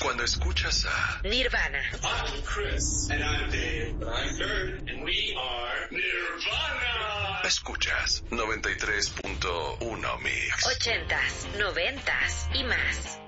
Cuando escuchas a Nirvana. I'm Chris. And I'm Dave. And I'm Kurt. And we are Nirvana. Escuchas 93.1 Mix. 80s, 90s y más.